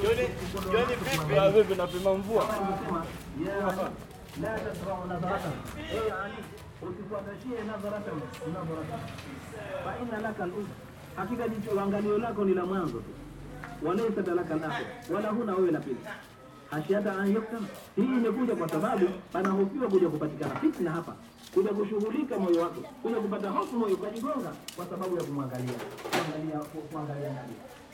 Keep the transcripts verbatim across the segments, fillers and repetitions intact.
Jioni jioni vipi? Ah, vipi napima mvua. La tasra'u nadharatan. Eh Ali, usifuatashie nadharatan, nadharatan. Fa inna laka al-ula. Hakika jicho angalio lako ni la mwanzo tu. Walaysa laka al-akhir. Wala huna wewe la pili. Hashiata an yuktama. Hii imekuja kwa sababu panahofiwa kuja kupatikana fitna hapa. Kuja kushughulika moyo wako. Kuja kupata hofu moyo ukajigonga kwa sababu ya kumwangalia. Kuangalia kuangalia ndani.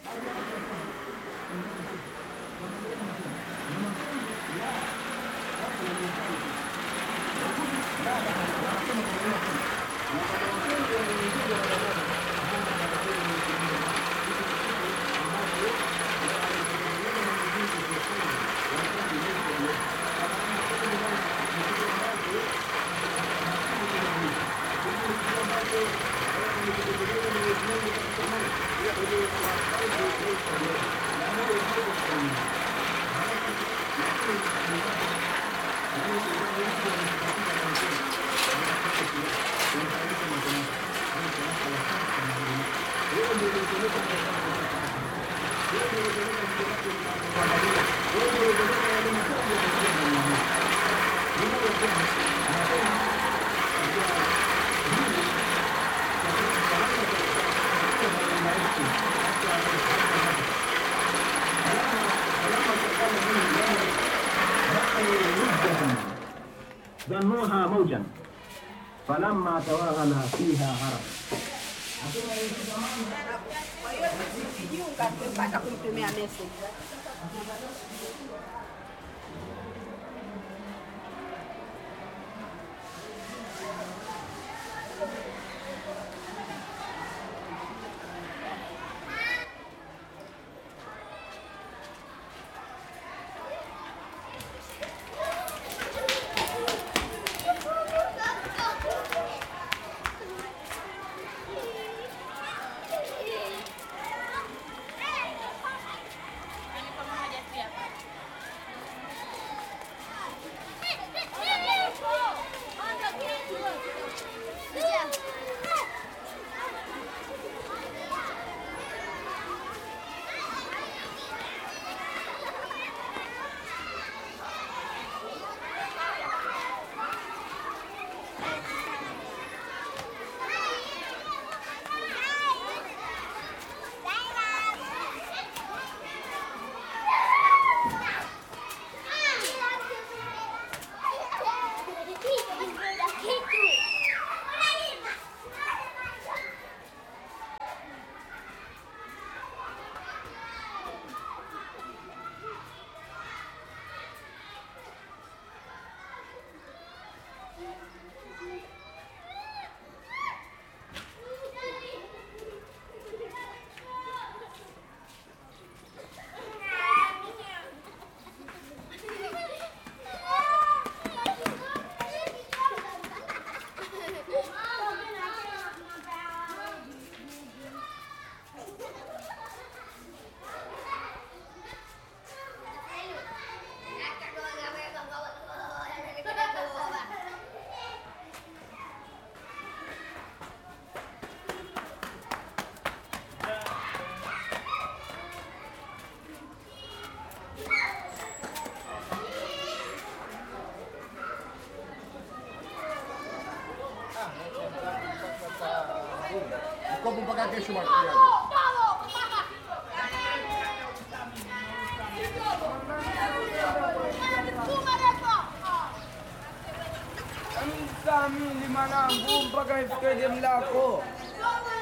ظنوها موجا فلما توغل فيها غرق. Kwa hiyo tusijiunga kupata kumtumia message. Mkopo mpaka kesho bwana. Msamili mwanangu mpaka ifike lako.